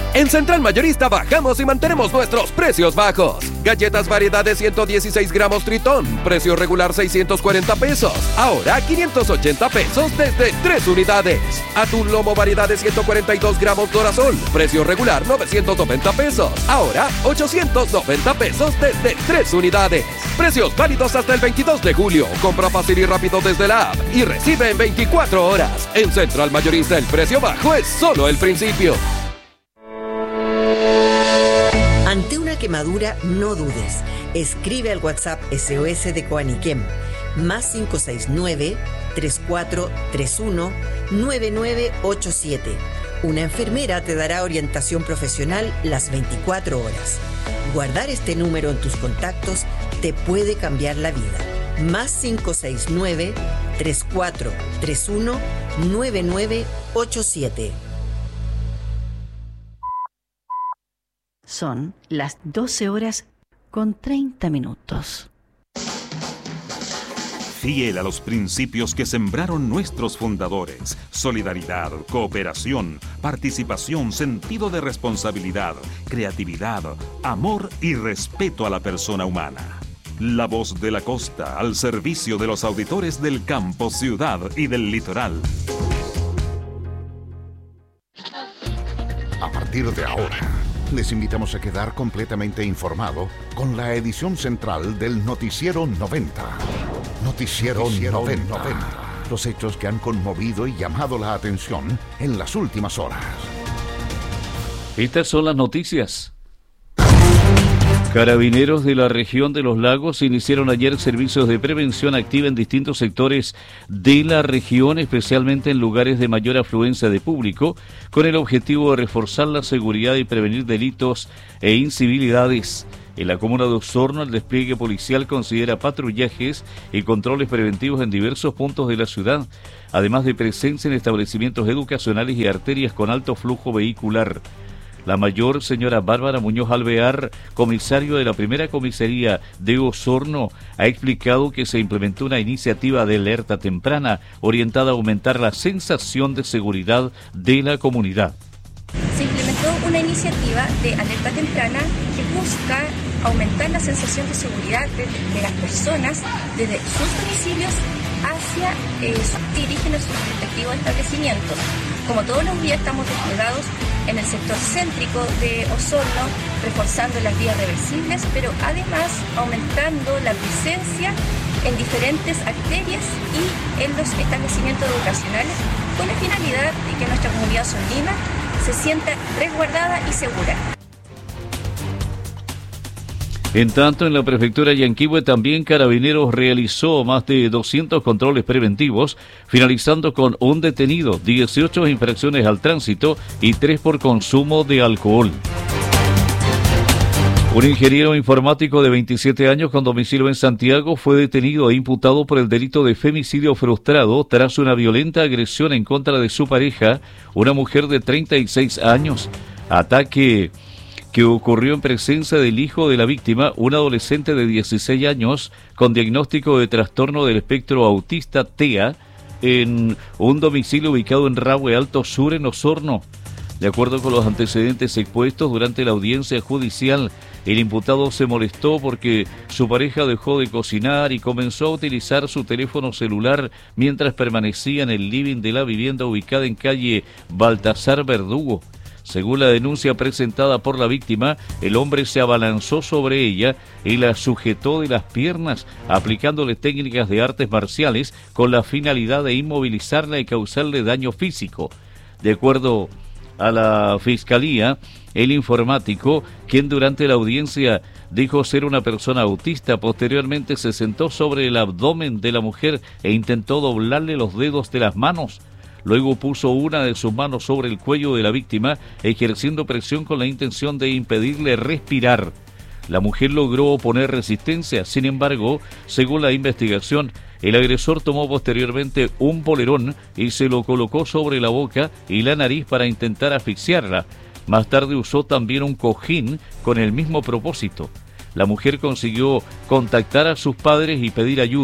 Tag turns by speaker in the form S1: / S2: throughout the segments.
S1: En Central Mayorista bajamos y mantenemos nuestros precios bajos. Galletas variedad de 116 gramos Tritón, precio regular 640 pesos. Ahora 580 pesos desde 3 unidades. Atún lomo variedad de 142 gramos Dorasol, precio regular 990 pesos. Ahora 890 pesos desde 3 unidades. Precios válidos hasta el 22 de julio. Compra fácil y rápido desde la app y recibe en 24 horas. En Central Mayorista el precio bajo es solo el principio.
S2: Ante una quemadura, no dudes. Escribe al WhatsApp SOS de Coaniquem, más 569-3431-9987. Una enfermera te dará orientación profesional las 24 horas. Guardar este número en tus contactos te puede cambiar la vida. Más 569-3431-9987.
S3: Son las 12:30.
S4: Fiel a los principios que sembraron nuestros fundadores: solidaridad, cooperación, participación, sentido de responsabilidad, creatividad, amor y respeto a la persona humana. La Voz de la Costa, al servicio de los auditores del campo, ciudad y del litoral.
S5: A partir de ahora, les invitamos a quedar completamente informado con la edición central del Noticiero 90. Noticiero 90. Los hechos que han conmovido y llamado la atención en las últimas horas.
S6: Estas son las noticias. Carabineros de la región de los lagos iniciaron ayer servicios de prevención activa en distintos sectores de la región, especialmente en lugares de mayor afluencia de público, con el objetivo de reforzar la seguridad y prevenir delitos e incivilidades. En la comuna de Osorno, el despliegue policial considera patrullajes y controles preventivos en diversos puntos de la ciudad, además de presencia en establecimientos educacionales y arterias con alto flujo vehicular. La mayor señora Bárbara Muñoz Alvear, comisario de la primera comisaría de Osorno, ha explicado que se implementó una iniciativa de alerta temprana orientada a aumentar la sensación de seguridad de la comunidad.
S7: Se implementó una iniciativa de alerta temprana que busca aumentar la sensación de seguridad de las personas desde sus domicilios hacia dirigen a sus respectivos establecimientos. Como todos los días estamos desplegados en el sector céntrico de Osorno, reforzando las vías reversibles, pero además aumentando la presencia en diferentes arterias y en los establecimientos educacionales, con la finalidad de que nuestra comunidad osornina se sienta resguardada y segura.
S6: En tanto, en la prefectura de Yanquihue también Carabineros realizó más de 200 controles preventivos, finalizando con un detenido, 18 infracciones al tránsito y 3 por consumo de alcohol. Un ingeniero informático de 27 años con domicilio en Santiago fue detenido e imputado por el delito de femicidio frustrado tras una violenta agresión en contra de su pareja, una mujer de 36 años. Ataque que ocurrió en presencia del hijo de la víctima, un adolescente de 16 años con diagnóstico de trastorno del espectro autista TEA, en un domicilio ubicado en Rahue Alto Sur, en Osorno. De acuerdo con los antecedentes expuestos durante la audiencia judicial, el imputado se molestó porque su pareja dejó de cocinar y comenzó a utilizar su teléfono celular mientras permanecía en el living de la vivienda ubicada en calle Baltasar Verdugo. Según la denuncia presentada por la víctima, el hombre se abalanzó sobre ella y la sujetó de las piernas, aplicándole técnicas de artes marciales con la finalidad de inmovilizarla y causarle daño físico. De acuerdo a la Fiscalía, el informático, quien durante la audiencia dijo ser una persona autista, posteriormente se sentó sobre el abdomen de la mujer e intentó doblarle los dedos de las manos. Luego puso una de sus manos sobre el cuello de la víctima, ejerciendo presión con la intención de impedirle respirar. La mujer logró oponer resistencia, sin embargo, según la investigación, el agresor tomó posteriormente un polerón y se lo colocó sobre la boca y la nariz para intentar asfixiarla. Más tarde usó también un cojín con el mismo propósito. La mujer consiguió contactar a sus padres y pedir ayuda.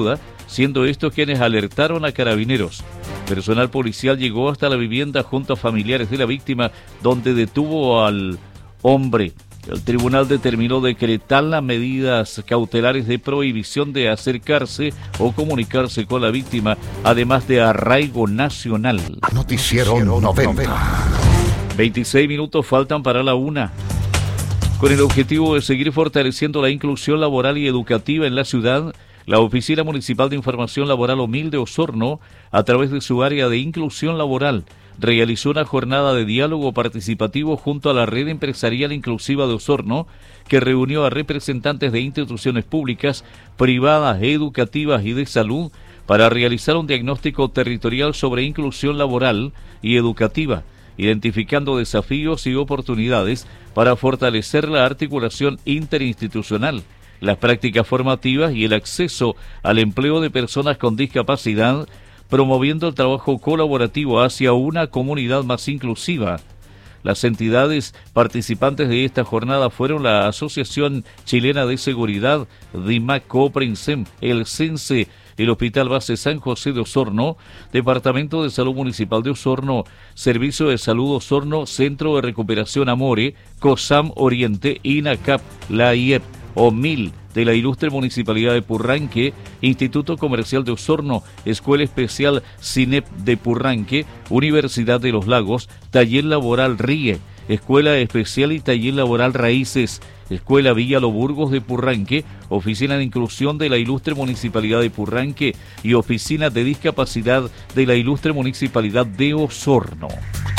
S6: siendo estos quienes alertaron a carabineros. Personal policial llegó hasta la vivienda junto a familiares de la víctima, donde detuvo al hombre. El tribunal determinó decretar las medidas cautelares de prohibición de acercarse o comunicarse con la víctima, además de arraigo nacional.
S5: Noticiero 90.
S6: 26 minutos faltan para la 1. Con el objetivo de seguir fortaleciendo la inclusión laboral y educativa en la ciudad, la Oficina Municipal de Información Laboral OMIL de Osorno, a través de su área de inclusión laboral, realizó una jornada de diálogo participativo junto a la Red Empresarial Inclusiva de Osorno, que reunió a representantes de instituciones públicas, privadas, educativas y de salud para realizar un diagnóstico territorial sobre inclusión laboral y educativa, identificando desafíos y oportunidades para fortalecer la articulación interinstitucional, las prácticas formativas y el acceso al empleo de personas con discapacidad, promoviendo el trabajo colaborativo hacia una comunidad más inclusiva. Las entidades participantes de esta jornada fueron la Asociación Chilena de Seguridad, DIMAC, Coprinsem, el CENSE, el Hospital Base San José de Osorno, Departamento de Salud Municipal de Osorno, Servicio de Salud Osorno, Centro de Recuperación Amore, COSAM Oriente, INACAP, la IEP, OMIL de la Ilustre Municipalidad de Purranque, Instituto Comercial de Osorno, Escuela Especial CINEP de Purranque, Universidad de los Lagos, Taller Laboral RIE, Escuela Especial y Taller Laboral Raíces, Escuela Villa Loburgos de Purranque, Oficina de Inclusión de la Ilustre Municipalidad de Purranque y Oficina de Discapacidad de la Ilustre Municipalidad de Osorno.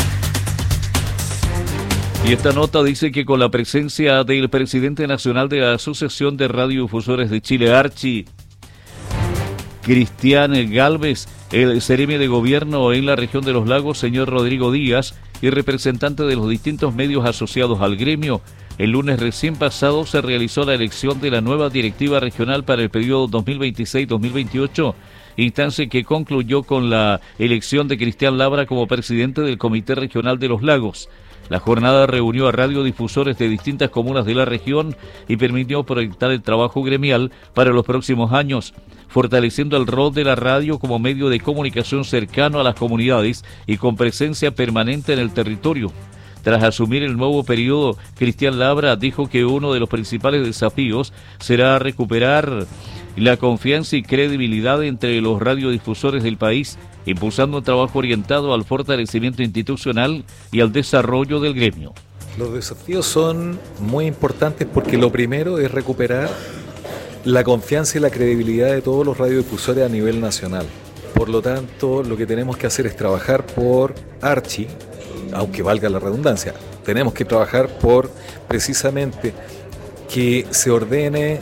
S6: Y esta nota dice que con la presencia del presidente nacional de la Asociación de Radiodifusores de Chile, ARCHI, Cristian Galvez, el seremi de gobierno en la región de los lagos, señor Rodrigo Díaz, y representante de los distintos medios asociados al gremio, el lunes recién pasado se realizó la elección de la nueva directiva regional para el periodo 2026-2028, instancia que concluyó con la elección de Cristian Labra como presidente del Comité Regional de los Lagos. La jornada reunió a radiodifusores de distintas comunas de la región y permitió proyectar el trabajo gremial para los próximos años, fortaleciendo el rol de la radio como medio de comunicación cercano a las comunidades y con presencia permanente en el territorio. Tras asumir el nuevo periodo, Cristian Labra dijo que uno de los principales desafíos será recuperar la confianza y credibilidad entre los radiodifusores del país, impulsando un trabajo orientado al fortalecimiento institucional y al desarrollo del gremio.
S3: Los desafíos son muy importantes porque lo primero es recuperar la confianza y la credibilidad de todos los radiodifusores a nivel nacional. Por lo tanto, lo que tenemos que hacer es trabajar por ARCHI, aunque valga la redundancia. Tenemos que trabajar por precisamente que se ordene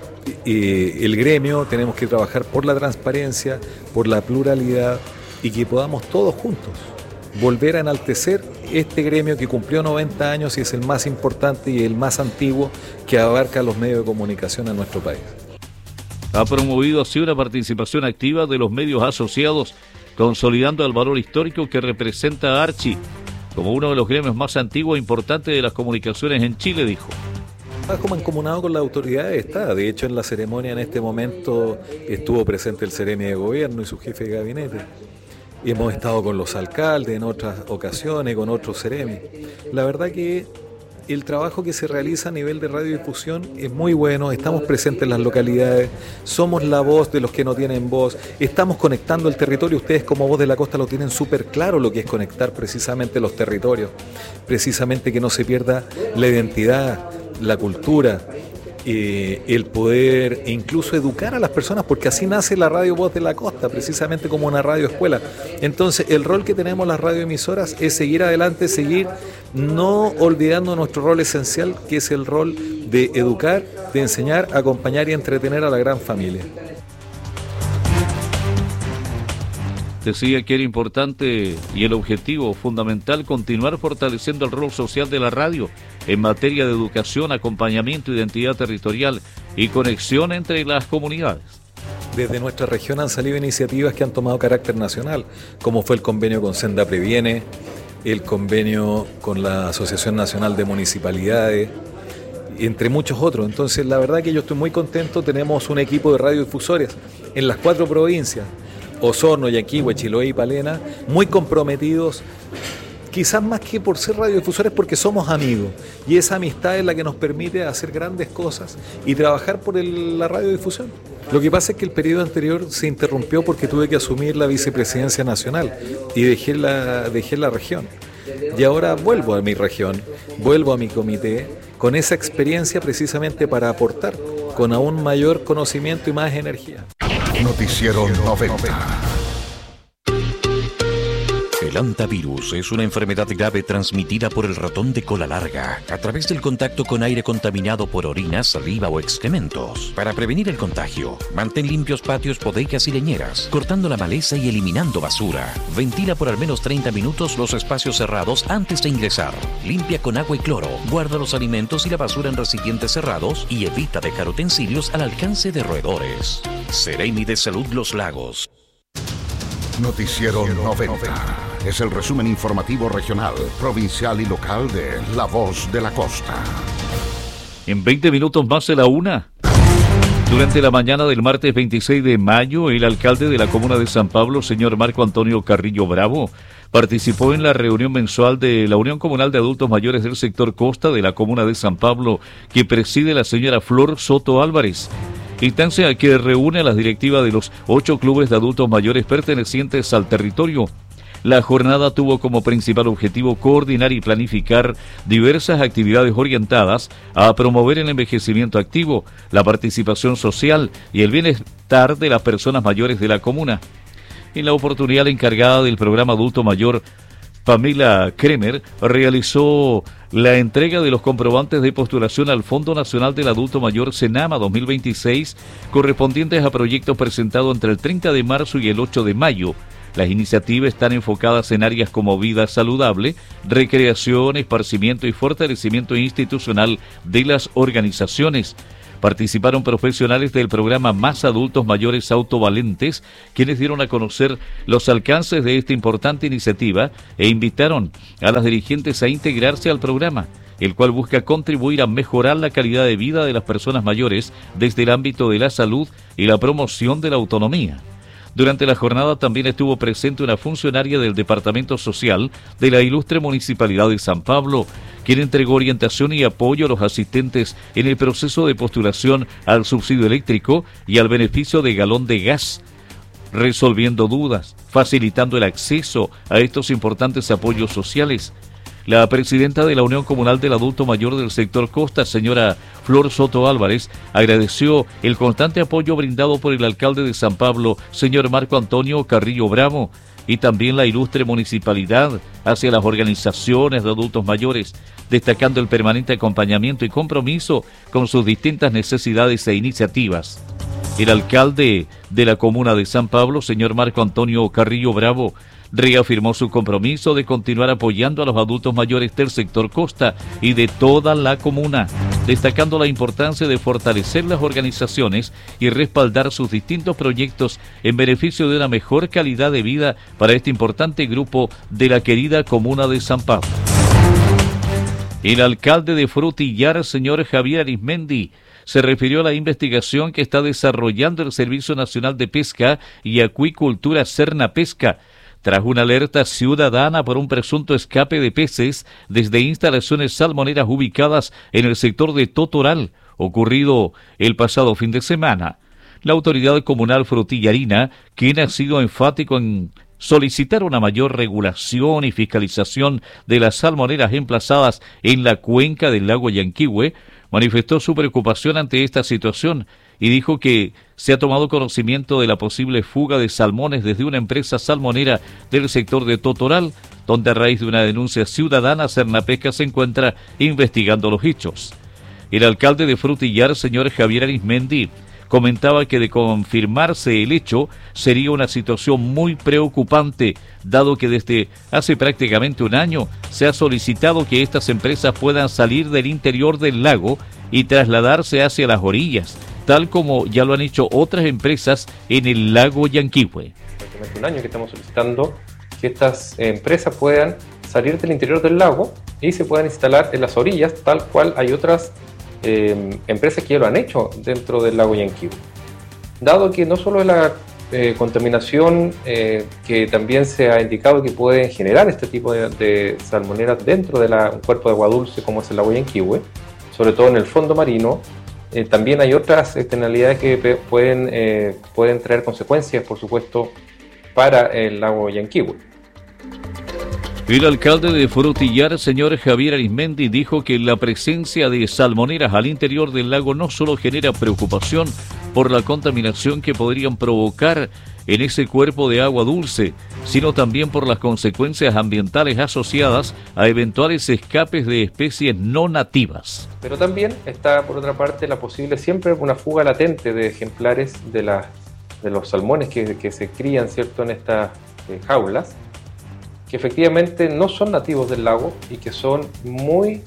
S3: el gremio, tenemos que trabajar por la transparencia, por la pluralidad y que podamos todos juntos volver a enaltecer este gremio que cumplió 90 años y es el más importante y el más antiguo que abarca los medios de comunicación en nuestro país.
S6: Ha promovido así una participación activa de los medios asociados, consolidando el valor histórico que representa a ARCHI como uno de los gremios más antiguos e importantes de las comunicaciones en Chile, dijo.
S3: Como mancomunado con la autoridad está. De hecho, en la ceremonia en este momento estuvo presente el seremi de gobierno y su jefe de gabinete. Y hemos estado con los alcaldes en otras ocasiones, con otros seremi. La verdad que el trabajo que se realiza a nivel de radiodifusión es muy bueno. Estamos presentes en las localidades, somos la voz de los que no tienen voz, estamos conectando el territorio. Ustedes como Voz de la Costa lo tienen súper claro lo que es conectar precisamente los territorios, precisamente que no se pierda la identidad, la cultura, el poder e incluso educar a las personas, porque así nace la radio Voz de la Costa, precisamente como una radio escuela. Entonces el rol que tenemos las radioemisoras es seguir adelante, seguir no olvidando nuestro rol esencial, que es el rol de educar, de enseñar, acompañar y entretener a la gran familia.
S6: Decía que era importante y el objetivo fundamental continuar fortaleciendo el rol social de la radio en materia de educación, acompañamiento, identidad territorial y conexión entre las comunidades.
S3: Desde nuestra región han salido iniciativas que han tomado carácter nacional, como fue el convenio con Senda Previene, el convenio con la Asociación Nacional de Municipalidades, entre muchos otros. Entonces, la verdad que yo estoy muy contento. Tenemos un equipo de radiodifusores en las 4 provincias, Osorno, Yanquihue, Chiloé y Palena, muy comprometidos, quizás más que por ser radiodifusores, porque somos amigos, y esa amistad es la que nos permite hacer grandes cosas y trabajar por la radiodifusión. Lo que pasa es que el periodo anterior se interrumpió porque tuve que asumir la vicepresidencia nacional y dejé la región. Y ahora vuelvo a mi región, vuelvo a mi comité, con esa experiencia precisamente para aportar con aún mayor conocimiento y más energía.
S5: Noticiero 90.
S8: El hantavirus es una enfermedad grave transmitida por el ratón de cola larga a través del contacto con aire contaminado por orina, saliva o excrementos. Para prevenir el contagio, mantén limpios patios, bodegas y leñeras, cortando la maleza y eliminando basura. Ventila por al menos 30 minutos los espacios cerrados antes de ingresar. Limpia con agua y cloro. Guarda los alimentos y la basura en recipientes cerrados y evita dejar utensilios al alcance de roedores. Seremi de Salud Los Lagos.
S5: Noticiero 90. Es el resumen informativo regional, provincial y local de La Voz de la Costa.
S6: En 20 minutos más de la 1. Durante la mañana del martes 26 de mayo, el alcalde de la comuna de San Pablo, señor Marco Antonio Carrillo Bravo, participó en la reunión mensual de la Unión Comunal de Adultos Mayores del sector Costa de la comuna de San Pablo, que preside la señora Flor Soto Álvarez. Instancia que reúne a las directivas de los 8 clubes de adultos mayores pertenecientes al territorio. La jornada tuvo como principal objetivo coordinar y planificar diversas actividades orientadas a promover el envejecimiento activo, la participación social y el bienestar de las personas mayores de la comuna. En la oportunidad, la encargada del programa Adulto Mayor, Pamela Kremer, realizó la entrega de los comprobantes de postulación al Fondo Nacional del Adulto Mayor Senama 2026, correspondientes a proyectos presentados entre el 30 de marzo y el 8 de mayo. Las iniciativas están enfocadas en áreas como vida saludable, recreación, esparcimiento y fortalecimiento institucional de las organizaciones. Participaron profesionales del programa Más Adultos Mayores Autovalentes, quienes dieron a conocer los alcances de esta importante iniciativa e invitaron a las dirigentes a integrarse al programa, el cual busca contribuir a mejorar la calidad de vida de las personas mayores desde el ámbito de la salud y la promoción de la autonomía. Durante la jornada también estuvo presente una funcionaria del Departamento Social de la ilustre Municipalidad de San Pablo, quien entregó orientación y apoyo a los asistentes en el proceso de postulación al subsidio eléctrico y al beneficio de galón de gas, resolviendo dudas, facilitando el acceso a estos importantes apoyos sociales. La presidenta de la Unión Comunal del Adulto Mayor del sector Costa, señora Flor Soto Álvarez, agradeció el constante apoyo brindado por el alcalde de San Pablo, señor Marco Antonio Carrillo Bravo, y también la ilustre municipalidad hacia las organizaciones de adultos mayores, destacando el permanente acompañamiento y compromiso con sus distintas necesidades e iniciativas. El alcalde de la comuna de San Pablo, señor Marco Antonio Carrillo Bravo, reafirmó su compromiso de continuar apoyando a los adultos mayores del sector Costa y de toda la comuna, destacando la importancia de fortalecer las organizaciones y respaldar sus distintos proyectos en beneficio de una mejor calidad de vida para este importante grupo de la querida comuna de San Pablo. El alcalde de Frutillar, señor Javier Arismendi, se refirió a la investigación que está desarrollando el Servicio Nacional de Pesca y Acuicultura Cernapesca, tras una alerta ciudadana por un presunto escape de peces desde instalaciones salmoneras ubicadas en el sector de Totoral, ocurrido el pasado fin de semana. La autoridad comunal frutillarina, quien ha sido enfático en solicitar una mayor regulación y fiscalización de las salmoneras emplazadas en la cuenca del lago Yanquihue, manifestó su preocupación ante esta situación y dijo que se ha tomado conocimiento de la posible fuga de salmones desde una empresa salmonera del sector de Totoral, donde a raíz de una denuncia ciudadana Cernapesca se encuentra investigando los hechos. El alcalde de Frutillar, señor Javier Arismendi, comentaba que de confirmarse el hecho sería una situación muy preocupante, dado que desde hace prácticamente un año se ha solicitado que estas empresas puedan salir del interior del lago y trasladarse hacia las orillas, tal como ya lo han hecho otras empresas en el lago Yanquihue.
S9: Hace un año que estamos solicitando que estas empresas puedan salir del interior del lago y se puedan instalar en las orillas, tal cual hay otras empresas que ya lo han hecho dentro del lago Yanquihue. Dado que no solo es la contaminación que también se ha indicado que puede generar este tipo de salmoneras dentro de un cuerpo de agua dulce como es el lago Yanquihue, sobre todo en el fondo marino, también hay otras externalidades que pueden traer consecuencias, por supuesto, para el lago Yanquihue.
S6: El alcalde de Frutillar, señor Javier Arismendi, dijo que la presencia de salmoneras al interior del lago no solo genera preocupación por la contaminación que podrían provocar en ese cuerpo de agua dulce, sino también por las consecuencias ambientales asociadas a eventuales escapes de especies no nativas.
S9: Pero también está, por otra parte, la posible siempre una fuga latente de ejemplares de los salmones que se crían, ¿cierto?, en estas jaulas, que efectivamente no son nativos del lago y que son muy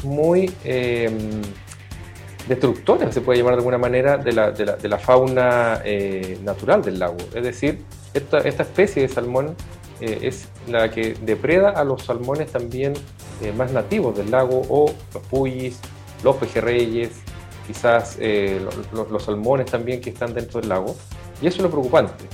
S9: destructores, se puede llamar de alguna manera, de la fauna natural del lago. Es decir, esta especie de salmón es la que depreda a los salmones también más nativos del lago, o los puyis, los pejerreyes, quizás los salmones también que están dentro del lago, y eso es lo preocupante.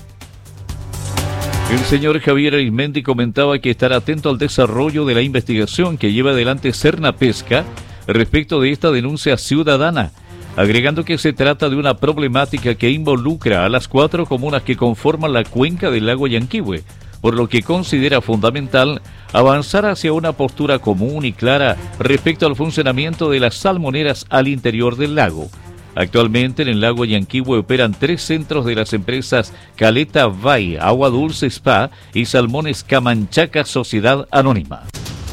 S6: El señor Javier Arismendi comentaba que estará atento al desarrollo de la investigación que lleva adelante Cernapesca respecto de esta denuncia ciudadana, agregando que se trata de una problemática que involucra a las 4 comunas que conforman la cuenca del lago Yanquihue, por lo que considera fundamental avanzar hacia una postura común y clara respecto al funcionamiento de las salmoneras al interior del lago. Actualmente en el lago Yanquihue operan 3 centros de las empresas Caleta Bay, Agua Dulce Spa y Salmones Camanchaca Sociedad Anónima.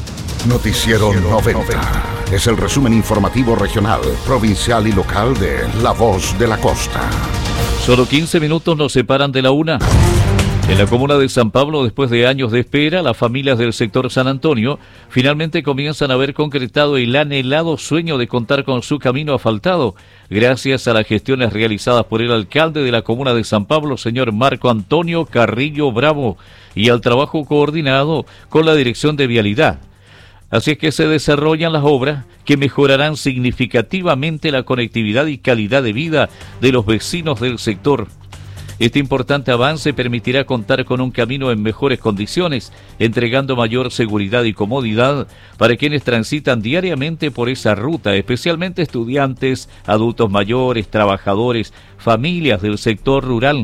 S5: Noticiero 90. Es el resumen informativo regional, provincial y local de La Voz de la Costa.
S6: Solo 15 minutos nos separan de la 1. En la comuna de San Pablo, después de años de espera, las familias del sector San Antonio finalmente comienzan a ver concretado el anhelado sueño de contar con su camino asfaltado, gracias a las gestiones realizadas por el alcalde de la comuna de San Pablo, señor Marco Antonio Carrillo Bravo, y al trabajo coordinado con la Dirección de Vialidad. Así es que se desarrollan las obras que mejorarán significativamente la conectividad y calidad de vida de los vecinos del sector. Este importante avance permitirá contar con un camino en mejores condiciones, entregando mayor seguridad y comodidad para quienes transitan diariamente por esa ruta, especialmente estudiantes, adultos mayores, trabajadores, familias del sector rural.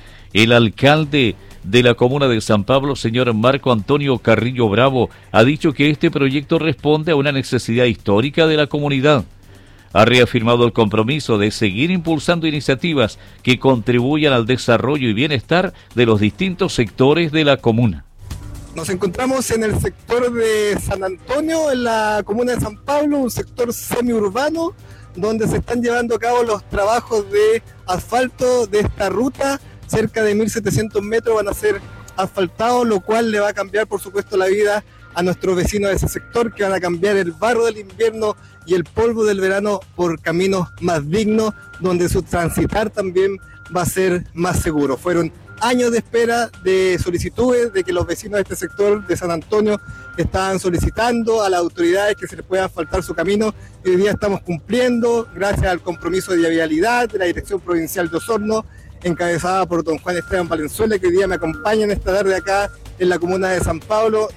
S6: El alcalde de la comuna de San Pablo, señor Marco Antonio Carrillo Bravo, ha dicho que este proyecto responde a una necesidad histórica de la comunidad. Ha reafirmado el compromiso de seguir impulsando iniciativas que contribuyan al desarrollo y bienestar de los distintos sectores de la comuna.
S10: Nos encontramos en el sector de San Antonio, en la comuna de San Pablo, un sector semiurbano, donde se están llevando a cabo los trabajos de asfalto de esta ruta. Cerca de 1.700 metros van a ser asfaltados, lo cual le va a cambiar, por supuesto, la vida a nuestros vecinos de ese sector, que van a cambiar el barro del invierno y el polvo del verano por caminos más dignos, donde su transitar también va a ser más seguro. Fueron años de espera, de solicitudes, de que los vecinos de este sector de San Antonio estaban solicitando a las autoridades que se les pueda asfaltar su camino. Hoy día estamos cumpliendo, gracias al compromiso de vialidad de la Dirección Provincial de Osorno, encabezada por don Juan Esteban Valenzuela, que hoy día me acompaña en esta tarde acá en la comuna de San Pablo.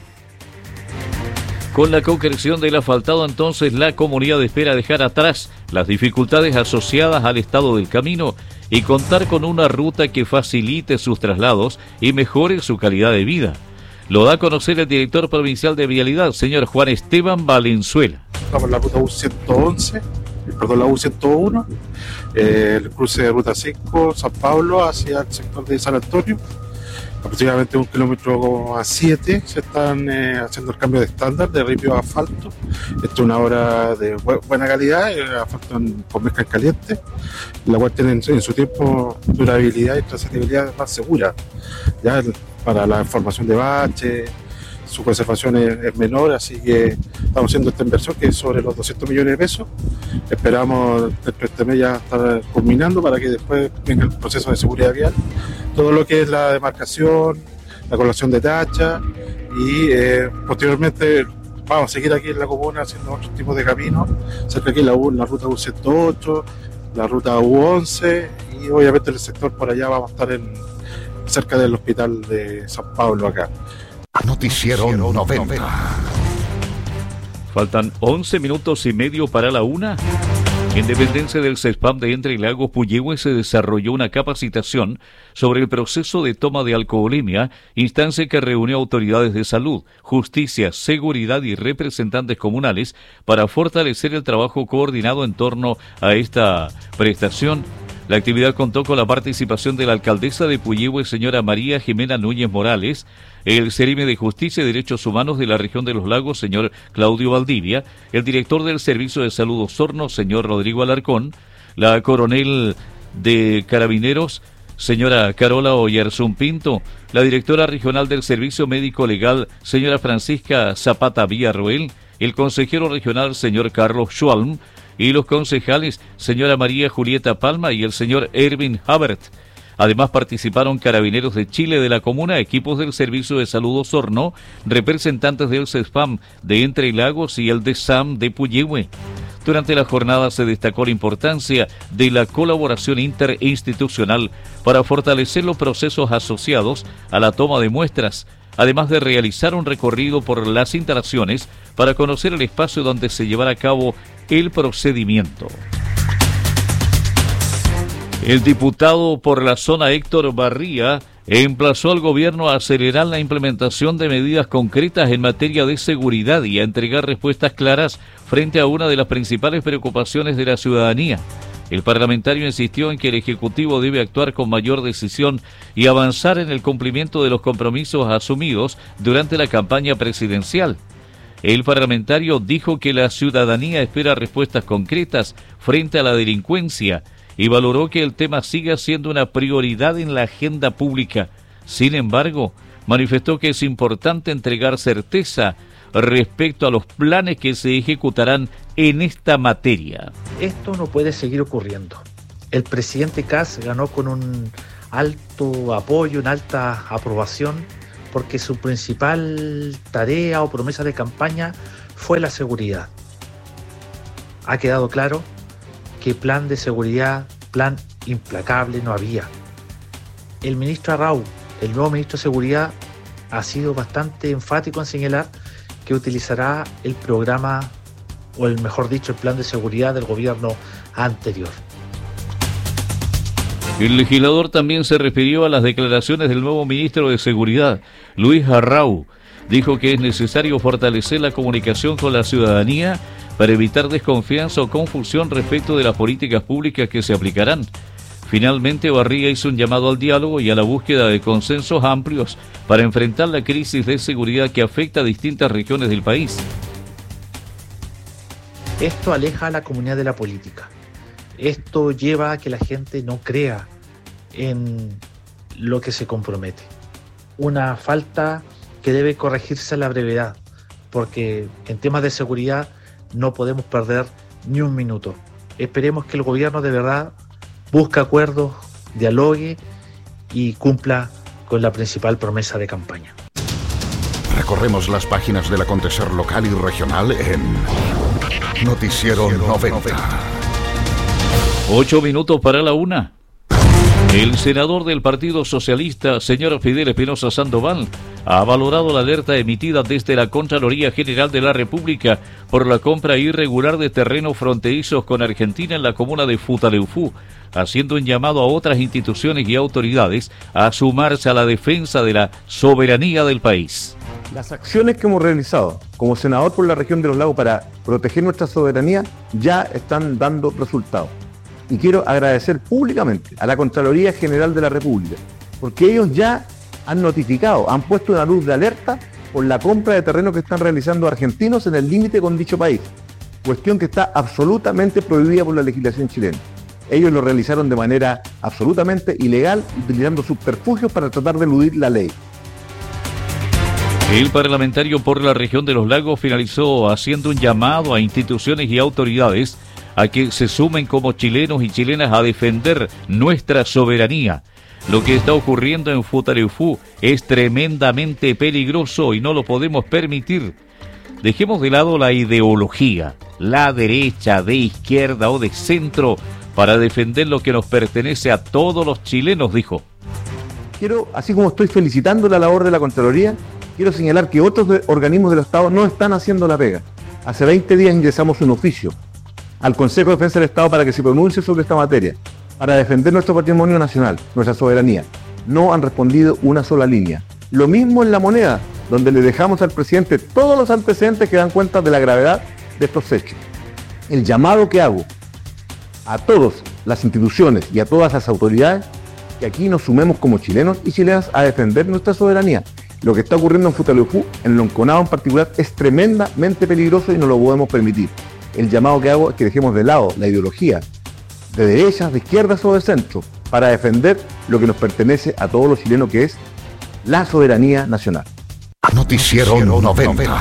S6: Con la concreción del asfaltado, entonces, la comunidad espera dejar atrás las dificultades asociadas al estado del camino y contar con una ruta que facilite sus traslados y mejore su calidad de vida. Lo da a conocer el director provincial de Vialidad, señor Juan Esteban Valenzuela.
S11: Estamos en la ruta U111, la U101, el cruce de ruta 5, San Pablo, hacia el sector de San Antonio. Aproximadamente 1,7 kilómetros se están haciendo el cambio de estándar de ripio a asfalto. Esto es una obra de buena calidad, asfalto con mezcla en caliente, la cual tiene en su tiempo durabilidad y trazabilidad más segura. Ya para la formación de baches, su conservación es menor, así que estamos haciendo esta inversión que es sobre los 200 millones de pesos. Esperamos dentro de este mes ya estar culminando para que después venga el proceso de seguridad vial. Todo lo que es la demarcación, la colocación de tacha y posteriormente vamos a seguir aquí en la comuna haciendo otros tipos de caminos, cerca aquí la ruta U108, la ruta U11 y obviamente en el sector por allá vamos a estar cerca del hospital de San Pablo acá.
S5: Noticiero 90.
S6: Faltan 11 minutos y medio para la 1. En dependencia del CESPAM de Entre Lagos, Puyehue, se desarrolló una capacitación sobre el proceso de toma de alcoholemia, instancia que reunió autoridades de salud, justicia, seguridad y representantes comunales para fortalecer el trabajo coordinado en torno a esta prestación. La actividad contó con la participación de la alcaldesa de Puyehue, señora María Jimena Núñez Morales, el Cerime de Justicia y Derechos Humanos de la región de los Lagos, señor Claudio Valdivia, el director del Servicio de Salud Osorno, señor Rodrigo Alarcón, la coronel de Carabineros, señora Carola Oyarzún Pinto, la directora regional del Servicio Médico Legal, señora Francisca Zapata Villarroel, el consejero regional, señor Carlos Schwalm, y los concejales, señora María Julieta Palma y el señor Erwin Habert. Además participaron carabineros de Chile de la comuna, equipos del Servicio de Salud Osorno, representantes del CESPAM de Entre Lagos y el de SAM de Puyehue. Durante la jornada se destacó la importancia de la colaboración interinstitucional para fortalecer los procesos asociados a la toma de muestras, además de realizar un recorrido por las instalaciones para conocer el espacio donde se llevará a cabo el procedimiento. El diputado por la zona Héctor Barría emplazó al gobierno a acelerar la implementación de medidas concretas en materia de seguridad y a entregar respuestas claras frente a una de las principales preocupaciones de la ciudadanía. El parlamentario insistió en que el Ejecutivo debe actuar con mayor decisión y avanzar en el cumplimiento de los compromisos asumidos durante la campaña presidencial. El parlamentario dijo que la ciudadanía espera respuestas concretas frente a la delincuencia y valoró que el tema siga siendo una prioridad en la agenda pública. Sin embargo, manifestó que es importante entregar certeza respecto a los planes que se ejecutarán en esta materia.
S12: Esto no puede seguir ocurriendo. El presidente Kast ganó con un alto apoyo, una alta aprobación, porque su principal tarea o promesa de campaña fue la seguridad. Ha quedado claro que plan de seguridad, plan implacable no había. El ministro Arrau, el nuevo ministro de Seguridad, ha sido bastante enfático en señalar que utilizará el programa, o el mejor dicho, el plan de seguridad del gobierno anterior.
S6: El legislador también se refirió a las declaraciones del nuevo ministro de Seguridad, Luis Arrau. Dijo que es necesario fortalecer la comunicación con la ciudadanía para evitar desconfianza o confusión respecto de las políticas públicas que se aplicarán. Finalmente, Barría hizo un llamado al diálogo y a la búsqueda de consensos amplios para enfrentar la crisis de seguridad que afecta a distintas regiones del país.
S12: Esto aleja a la comunidad de la política. Esto lleva a que la gente no crea en lo que se compromete. Una falta que debe corregirse a la brevedad, porque en temas de seguridad no podemos perder ni un minuto. Esperemos que el gobierno de verdad busque acuerdos, dialogue y cumpla con la principal promesa de campaña.
S5: Recorremos las páginas del acontecer local y regional en Noticiero 90.
S6: 8 minutos para la 1. El senador del Partido Socialista, señor Fidel Espinosa Sandoval, ha valorado la alerta emitida desde la Contraloría General de la República por la compra irregular de terrenos fronterizos con Argentina en la comuna de Futaleufú, haciendo un llamado a otras instituciones y autoridades a sumarse a la defensa de la soberanía del país.
S13: Las acciones que hemos realizado como senador por la región de los lagos para proteger nuestra soberanía ya están dando resultados. Y quiero agradecer públicamente a la Contraloría General de la República, porque ellos ya han notificado, han puesto una luz de alerta por la compra de terrenos que están realizando argentinos en el límite con dicho país, cuestión que está absolutamente prohibida por la legislación chilena. Ellos lo realizaron de manera absolutamente ilegal, utilizando subterfugios para tratar de eludir la ley.
S6: El parlamentario por la región de los lagos finalizó haciendo un llamado a instituciones y autoridades a que se sumen como chilenos y chilenas a defender nuestra soberanía. Lo que está ocurriendo en Futaleufú es tremendamente peligroso y no lo podemos permitir. Dejemos de lado la ideología, la derecha, de izquierda o de centro, para defender lo que nos pertenece a todos los chilenos, dijo.
S13: Quiero, así como estoy felicitando la labor de la Contraloría, quiero señalar que otros organismos del Estado no están haciendo la pega. Hace 20 días ingresamos un oficio al Consejo de Defensa del Estado para que se pronuncie sobre esta materia, para defender nuestro patrimonio nacional, nuestra soberanía. No han respondido una sola línea. Lo mismo en La Moneda, donde le dejamos al presidente todos los antecedentes que dan cuenta de la gravedad de estos hechos. El llamado que hago a todas las instituciones y a todas las autoridades, que aquí nos sumemos como chilenos y chilenas a defender nuestra soberanía. Lo que está ocurriendo en Futaleufú, en Lonconao en particular, es tremendamente peligroso y no lo podemos permitir. El llamado que hago es que dejemos de lado la ideología de derechas, de izquierdas o de centro, para defender lo que nos pertenece a todos los chilenos, que es la soberanía nacional.
S5: Noticiero 90.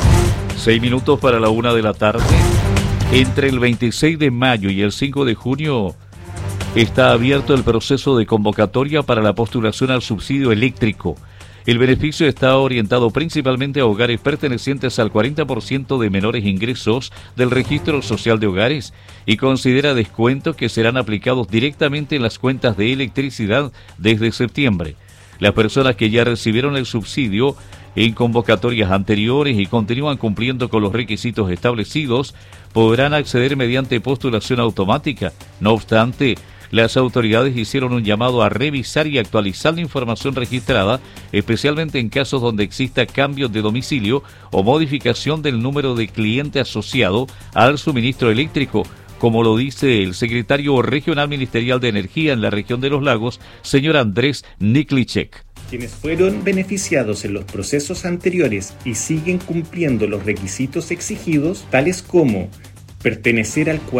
S6: 6 minutos para la 1 de la tarde. Entre el 26 de mayo y el 5 de junio está abierto el proceso de convocatoria para la postulación al subsidio eléctrico. El beneficio está orientado principalmente a hogares pertenecientes al 40% de menores ingresos del Registro Social de Hogares y considera descuentos que serán aplicados directamente en las cuentas de electricidad desde septiembre. Las personas que ya recibieron el subsidio en convocatorias anteriores y continúan cumpliendo con los requisitos establecidos podrán acceder mediante postulación automática. No obstante, las autoridades hicieron un llamado a revisar y actualizar la información registrada, especialmente en casos donde exista cambios de domicilio o modificación del número de cliente asociado al suministro eléctrico, como lo dice el secretario regional ministerial de Energía en la región de los Lagos, señor Andrés Niklicek.
S14: Quienes fueron beneficiados en los procesos anteriores y siguen cumpliendo los requisitos exigidos, tales como pertenecer al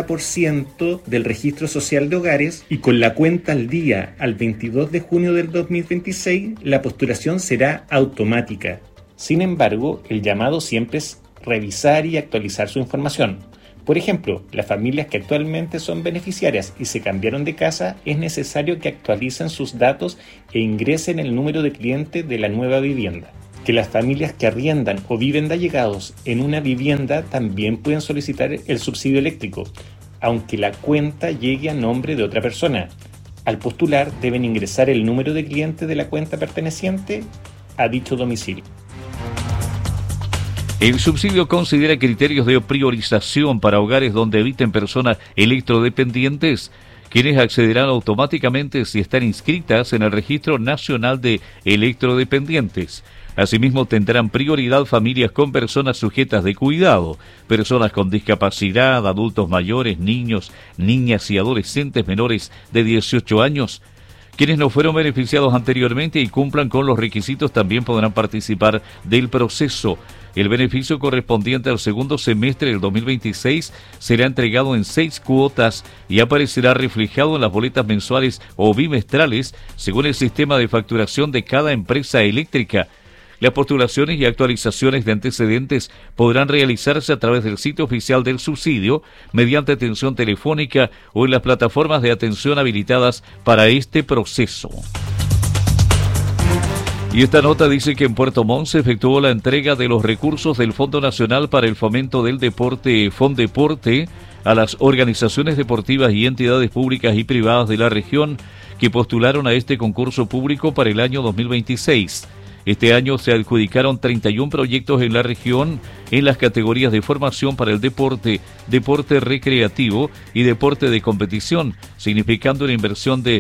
S14: 40% del registro social de hogares y con la cuenta al día al 22 de junio del 2026, la postulación será automática. Sin embargo, el llamado siempre es revisar y actualizar su información. Por ejemplo, las familias que actualmente son beneficiarias y se cambiaron de casa, es necesario que actualicen sus datos e ingresen el número de cliente de la nueva vivienda. Que las familias que arriendan o viven de allegados en una vivienda también pueden solicitar el subsidio eléctrico, aunque la cuenta llegue a nombre de otra persona. Al postular deben ingresar el número de cliente de la cuenta perteneciente a dicho domicilio.
S6: El subsidio considera criterios de priorización para hogares donde habiten personas electrodependientes, quienes accederán automáticamente si están inscritas en el Registro Nacional de Electrodependientes. Asimismo, tendrán prioridad familias con personas sujetas de cuidado, personas con discapacidad, adultos mayores, niños, niñas y adolescentes menores de 18 años. Quienes no fueron beneficiados anteriormente y cumplan con los requisitos también podrán participar del proceso. El beneficio correspondiente al segundo semestre del 2026 será entregado en 6 cuotas y aparecerá reflejado en las boletas mensuales o bimestrales según el sistema de facturación de cada empresa eléctrica. Las postulaciones y actualizaciones de antecedentes podrán realizarse a través del sitio oficial del subsidio, mediante atención telefónica o en las plataformas de atención habilitadas para este proceso. Y esta nota dice que en Puerto Montt se efectuó la entrega de los recursos del Fondo Nacional para el Fomento del Deporte, FONDEPORTE, a las organizaciones deportivas y entidades públicas y privadas de la región que postularon a este concurso público para el año 2026. Este año se adjudicaron 31 proyectos en la región en las categorías de formación para el deporte, deporte recreativo y deporte de competición, significando una inversión de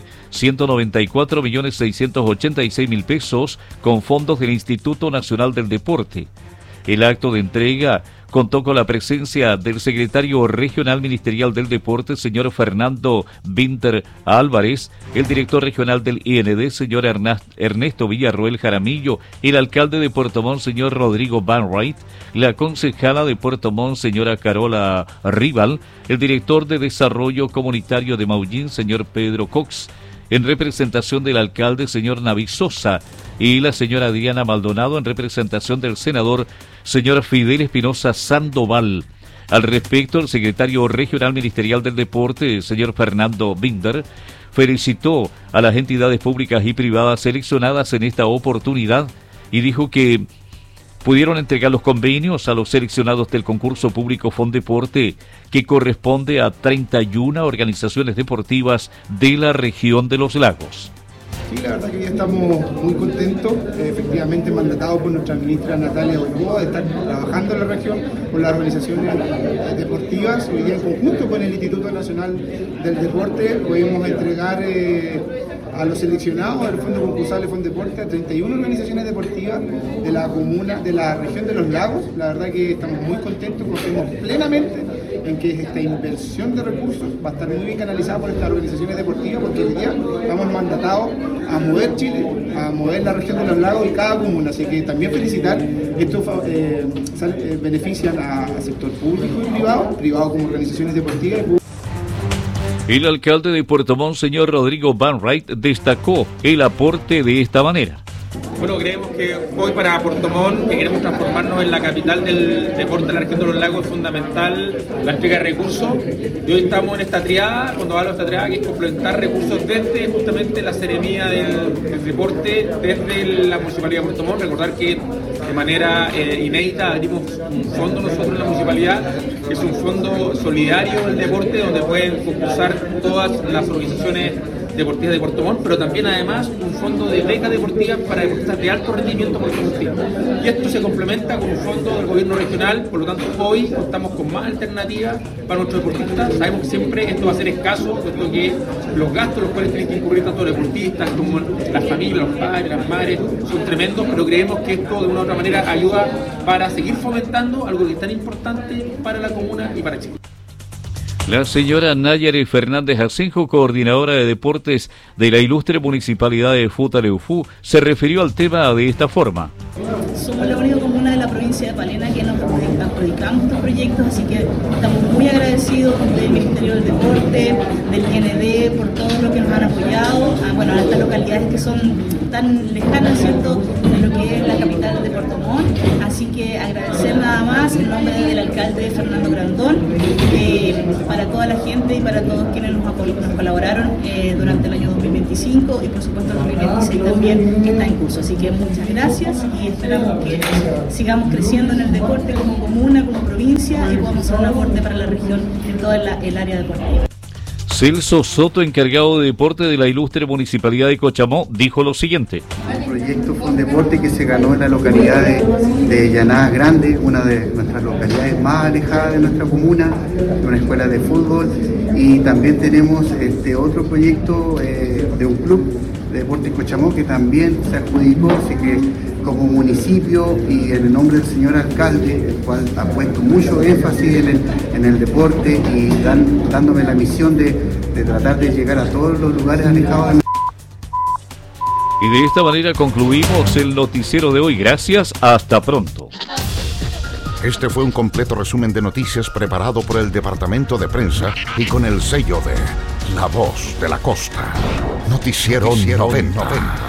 S6: 194.686.000 pesos con fondos del Instituto Nacional del Deporte. El acto de entrega contó con la presencia del secretario regional ministerial del deporte, señor Fernando Binter Álvarez, el director regional del IND, señor Ernesto Villarroel Jaramillo, el alcalde de Puerto Montt, señor Rodrigo Van Wright, la concejala de Puerto Montt, señora Carola Rival, el director de desarrollo comunitario de Maullín, señor Pedro Cox, en representación del alcalde, señor Naví Sosa, y la señora Diana Maldonado en representación del senador, señor Fidel Espinosa Sandoval. Al respecto, el secretario regional ministerial del deporte, señor Fernando Binder, felicitó a las entidades públicas y privadas seleccionadas en esta oportunidad y dijo que pudieron entregar los convenios a los seleccionados del concurso público Fondeporte, que corresponde a 31 organizaciones deportivas de la región de los lagos.
S15: Sí, la verdad que ya estamos muy contentos, efectivamente mandatados por nuestra ministra Natalia Ochoa, de estar trabajando en la región con las organizaciones deportivas. Hoy día en conjunto con el Instituto Nacional del Deporte pudimos entregar a los seleccionados del Fondo Concursal Fondeporte a 31 organizaciones deportivas de la comuna, de la región de los lagos. La verdad que estamos muy contentos, confiamos plenamente en que esta inversión de recursos va a estar muy bien canalizada por estas organizaciones deportivas, porque hoy día estamos mandatados a mover Chile, a mover la región de los lagos y cada comuna. Así que también felicitar, esto benefician al sector público y privado como organizaciones deportivas.
S6: El alcalde de Puerto Montt, señor Rodrigo Van Wright, destacó el aporte de esta manera.
S16: Bueno, creemos que hoy para Puerto Montt, que queremos transformarnos en la capital del deporte de la región de los lagos, es fundamental la entrega de recursos. Y hoy estamos en esta triada, cuando hablo de esta triada, que es complementar recursos desde justamente la Seremía del Deporte, desde la Municipalidad de Puerto Montt. Recordar que de manera inédita abrimos un fondo nosotros en la Municipalidad, que es un fondo solidario del deporte, donde pueden concursar todas las organizaciones deportivas de Puerto Montt, pero también además un fondo de becas deportivas para deportistas de alto rendimiento puertomontino. Y esto se complementa con un fondo del gobierno regional, por lo tanto hoy contamos con más alternativas para nuestros deportistas. Sabemos que siempre esto va a ser escaso, puesto que los gastos los cuales tienen que incurrir tanto los deportistas como las familias, los padres, las madres, son tremendos, pero creemos que esto de una u otra manera ayuda para seguir fomentando algo que es tan importante para la comuna y para Chile.
S6: La señora Nayare Fernández Asenjo, coordinadora de deportes de la ilustre Municipalidad de Futaleufú, se refirió al tema de esta forma.
S17: Somos la única comuna de la provincia de Palena que nos adjudicamos estos proyectos, así que estamos muy agradecidos del Ministerio del Deporte, del IND, por todo lo que nos han apoyado, a estas localidades que son tan lejanas, ¿cierto?, de lo que es la capital de Puerto Montt. Así que agradecer nada más en nombre del alcalde Fernando Grandón, para toda la gente y para todos quienes nos colaboraron durante el año 2025 y por supuesto el 2026 también, que está en curso. Así que muchas gracias y esperamos que sigamos creciendo en el deporte como comuna, como provincia, y podamos hacer un aporte para la región en toda el área deportiva.
S6: Celso Soto, encargado de deporte de la ilustre Municipalidad de Cochamó, dijo lo siguiente.
S18: El proyecto Fondeporte que se ganó en la localidad de Llanadas Grande, una de nuestras localidades más alejadas de nuestra comuna, una escuela de fútbol, y también tenemos otro proyecto de un club de deporte en Cochamó que también se adjudicó, así que como municipio y en el nombre del señor alcalde, el cual ha puesto mucho énfasis en el deporte y dándome la misión de tratar de llegar a todos los lugares alejados.
S6: Y de esta manera concluimos el noticiero de hoy. Gracias, hasta pronto.
S5: Este fue un completo resumen de noticias preparado por el Departamento de Prensa y con el sello de La Voz de la Costa. Noticiero 90.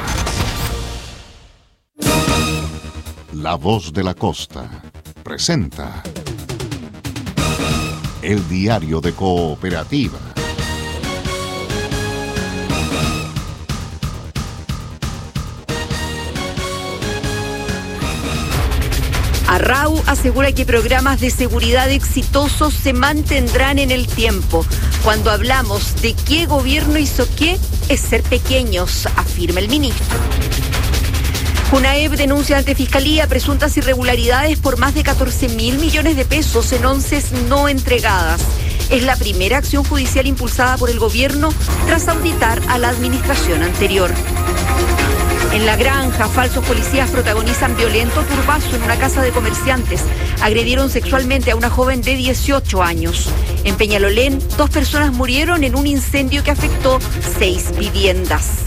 S5: La Voz de la Costa presenta el diario de Cooperativa.
S19: Arrau asegura que programas de seguridad exitosos se mantendrán en el tiempo. Cuando hablamos de qué gobierno hizo qué, es ser pequeños, afirma el ministro. CONAEP denuncia ante Fiscalía presuntas irregularidades por más de 14.000 millones de pesos en onces no entregadas. Es la primera acción judicial impulsada por el gobierno tras auditar a la administración anterior. En La Granja, falsos policías protagonizan violento turbazo en una casa de comerciantes. Agredieron sexualmente a una joven de 18 años. En Peñalolén, 2 personas murieron en un incendio que afectó 6 viviendas.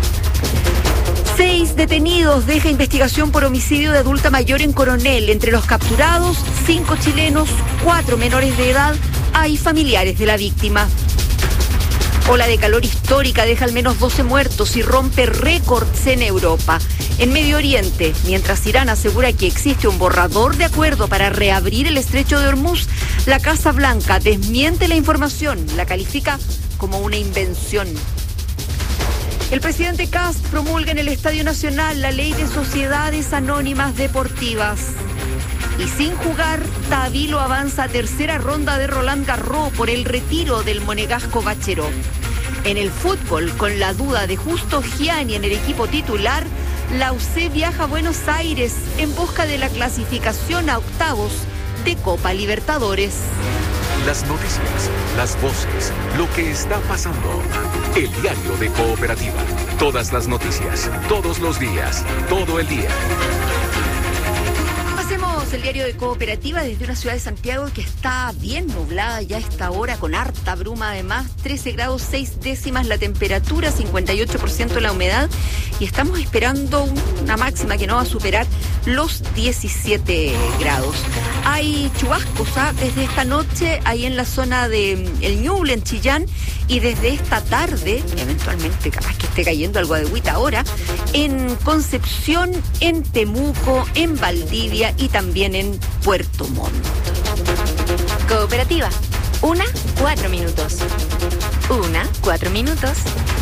S19: 6 detenidos deja investigación por homicidio de adulta mayor en Coronel. Entre los capturados, 5 chilenos, 4 menores de edad. Hay familiares de la víctima. Ola de calor histórica deja al menos 12 muertos y rompe récords en Europa. En Medio Oriente, mientras Irán asegura que existe un borrador de acuerdo para reabrir el estrecho de Hormuz, la Casa Blanca desmiente la información, la califica como una invención. El presidente Kast promulga en el Estadio Nacional la ley de sociedades anónimas deportivas. Y sin jugar, Tabilo avanza a tercera ronda de Roland Garros por el retiro del monegasco Bachero. En el fútbol, con la duda de Justo Gianni en el equipo titular, la UC viaja a Buenos Aires en busca de la clasificación a octavos de Copa Libertadores.
S20: Las noticias, las voces, lo que está pasando. El diario de Cooperativa. Todas las noticias, todos los días, todo el día.
S19: Hacemos el diario de Cooperativa desde una ciudad de Santiago que está bien nublada ya a esta hora, con harta bruma además, 13 grados 6 décimas la temperatura, 58% la humedad, y estamos esperando una máxima que no va a superar los 17 grados. Hay chubascos desde esta noche ahí en la zona de El Ñuble, en Chillán, y desde esta tarde, eventualmente capaz que esté cayendo algo de agüita ahora, en Concepción, en Temuco, en Valdivia y también en Puerto Montt.
S21: Cooperativa, 4 minutos. 4 minutos.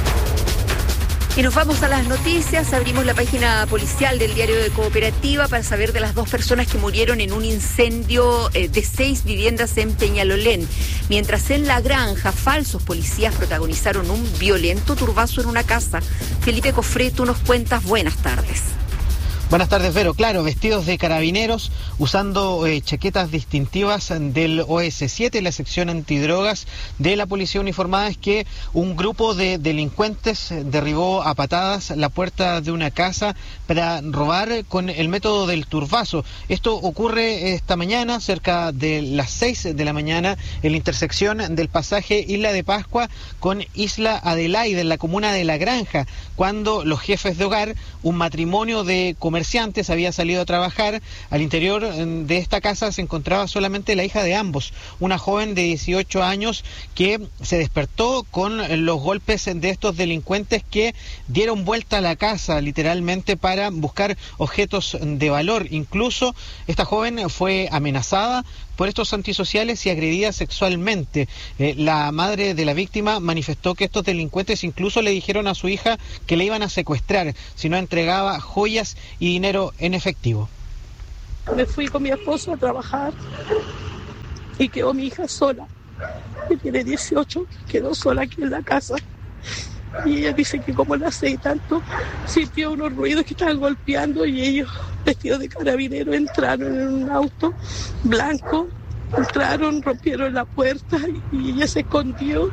S19: Y nos vamos a las noticias. Abrimos la página policial del diario de Cooperativa para saber de las 2 personas que murieron en un incendio de 6 viviendas en Peñalolén. Mientras en La Granja, falsos policías protagonizaron un violento turbazo en una casa. Felipe Cofré, tú nos cuentas. Buenas tardes.
S22: Buenas tardes, Vero. Claro, vestidos de carabineros, usando chaquetas distintivas del OS7, la sección antidrogas de la policía uniformada, es que un grupo de delincuentes derribó a patadas la puerta de una casa para robar con el método del turbazo. Esto ocurre esta mañana, cerca de las 6 de la mañana, en la intersección del pasaje Isla de Pascua con Isla Adelaide, en la comuna de La Granja, cuando los jefes de hogar, un matrimonio de comerciantes, había salido a trabajar. Al interior de esta casa se encontraba solamente la hija de ambos, una joven de 18 años que se despertó con los golpes de estos delincuentes que dieron vuelta a la casa literalmente para buscar objetos de valor. Incluso esta joven fue amenazada por estos antisociales y agredida sexualmente. La madre de la víctima manifestó que estos delincuentes incluso le dijeron a su hija que le iban a secuestrar si no entregaba joyas y dinero en efectivo.
S23: Me fui con mi esposo a trabajar y quedó mi hija sola, que tiene 18, quedó sola aquí en la casa. Y ella dice que como a las 6 y tanto sintió unos ruidos que estaban golpeando y ellos, vestidos de carabinero, entraron en un auto blanco, entraron, rompieron la puerta y ella se escondió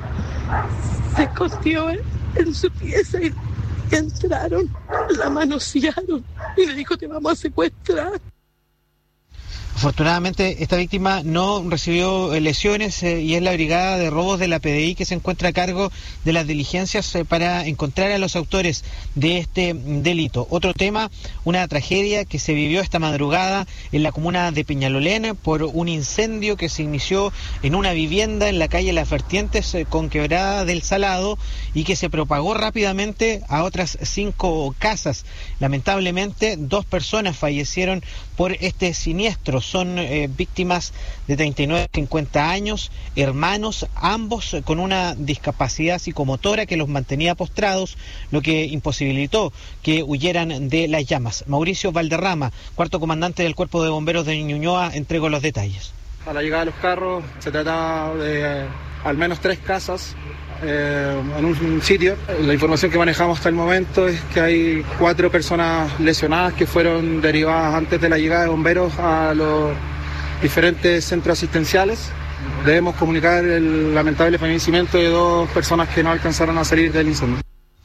S23: en su pieza y entraron, la manosearon y le dijo: te vamos a secuestrar.
S22: Afortunadamente esta víctima no recibió lesiones y es la brigada de robos de la PDI que se encuentra a cargo de las diligencias para encontrar a los autores de este delito. Otro tema, una tragedia que se vivió esta madrugada en la comuna de Peñalolén por un incendio que se inició en una vivienda en la calle Las Vertientes con Quebrada del Salado y que se propagó rápidamente a otras 5 casas. Lamentablemente 2 personas fallecieron por este siniestro. Son víctimas de 39 y 50 años, hermanos, ambos con una discapacidad psicomotora que los mantenía postrados, lo que imposibilitó que huyeran de las llamas. Mauricio Valderrama, cuarto comandante del Cuerpo de Bomberos de Ñuñoa, entregó los detalles.
S24: A la llegada de los carros se trataba de al menos 3 casas en un sitio. La información que manejamos hasta el momento es que hay 4 personas lesionadas que fueron derivadas antes de la llegada de bomberos a los diferentes centros asistenciales. Debemos comunicar el lamentable fallecimiento de 2 personas que no alcanzaron a salir del incendio.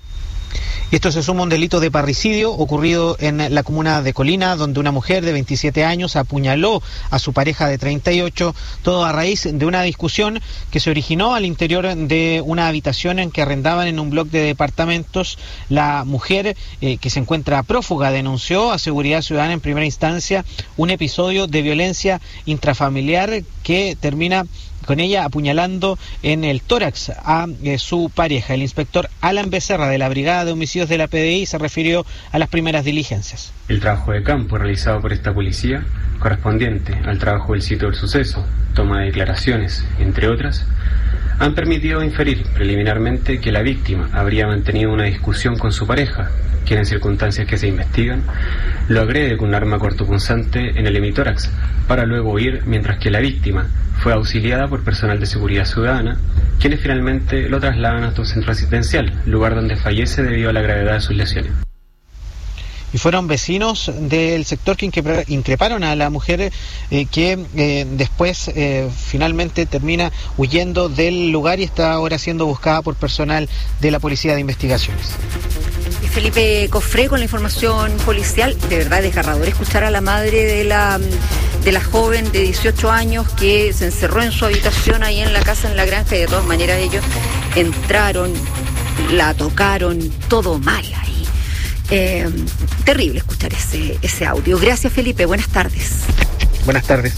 S22: Y esto se suma a un delito de parricidio ocurrido en la comuna de Colina, donde una mujer de 27 años apuñaló a su pareja de 38, todo a raíz de una discusión que se originó al interior de una habitación en que arrendaban en un bloque de departamentos. La mujer, que se encuentra prófuga, denunció a Seguridad Ciudadana en primera instancia un episodio de violencia intrafamiliar que termina con ella apuñalando en el tórax a su pareja. El inspector Alan Becerra, de la Brigada de Homicidios de la PDI, se refirió a las primeras diligencias.
S25: El trabajo de campo realizado por esta policía, correspondiente al trabajo del sitio del suceso, toma de declaraciones, entre otras, han permitido inferir preliminarmente que la víctima habría mantenido una discusión con su pareja, quien en circunstancias que se investigan lo agrede con un arma cortopunzante en el hemitórax, para luego huir, mientras que la víctima fue auxiliada por personal de seguridad ciudadana, quienes finalmente lo trasladan hasta un centro asistencial, lugar donde fallece debido a la gravedad de sus lesiones.
S22: Y fueron vecinos del sector que increparon a la mujer que después finalmente termina huyendo del lugar y está ahora siendo buscada por personal de la Policía de Investigaciones.
S19: Y Felipe Cofré con la información policial. De verdad desgarrador escuchar a la madre de la joven de 18 años que se encerró en su habitación ahí en la casa, en la granja, y de todas maneras ellos entraron, la tocaron, todo mal ahí. Terrible escuchar ese audio. Gracias, Felipe. Buenas tardes.
S22: Buenas tardes.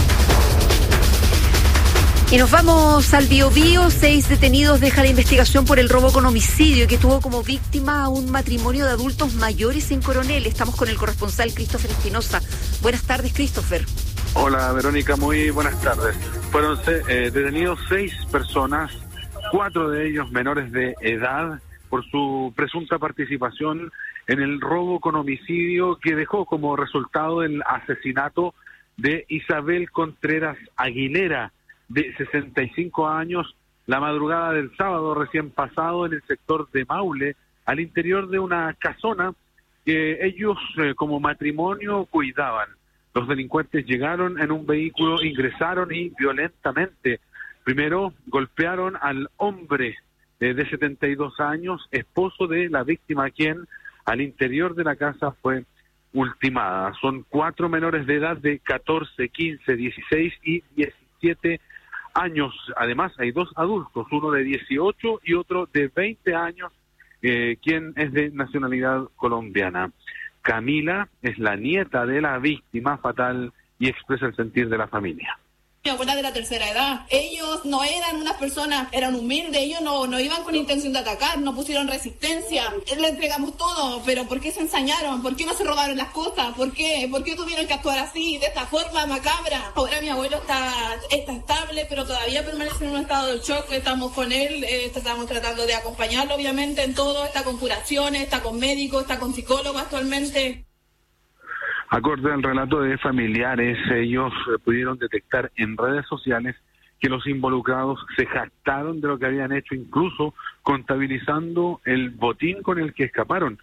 S19: Y nos vamos al Biobío. 6 detenidos deja la investigación por el robo con homicidio que tuvo como víctima a un matrimonio de adultos mayores en Coronel. Estamos con el corresponsal Christopher Espinosa. Buenas tardes, Christopher.
S11: Hola, Verónica, muy buenas tardes. Fueron detenidos 6 personas, 4 de ellos menores de edad, por su presunta participación en el robo con homicidio que dejó como resultado el asesinato de Isabel Contreras Aguilera, de 65 años, la madrugada del sábado recién pasado en el sector de Maule, al interior de una casona que ellos como matrimonio cuidaban. Los delincuentes llegaron en un vehículo, ingresaron y violentamente, primero golpearon al hombre de 72 años, esposo de la víctima, quien al interior de la casa fue ultimada. Son 4 menores de edad de 14, 15, 16 y 17 años. Además, hay 2 adultos, uno de 18 y otro de 20 años, quien es de nacionalidad colombiana. Camila es la nieta de la víctima fatal y expresa el sentir de la familia.
S1: Mi abuela de la tercera edad, ellos no eran unas personas, eran humildes, ellos no iban con intención de atacar, no pusieron resistencia, le entregamos todo, pero ¿por qué se ensañaron? ¿Por qué no se robaron las cosas? ¿Por qué tuvieron que actuar así, de esta forma macabra? Ahora mi abuelo está estable, pero todavía permanece en un estado de shock, estamos con él, estamos tratando de acompañarlo obviamente en todo, está con curaciones, está con médicos, está con psicólogos actualmente.
S11: Acorde al relato de familiares, ellos pudieron detectar en redes sociales que los involucrados se jactaron de lo que habían hecho, incluso contabilizando el botín con el que escaparon,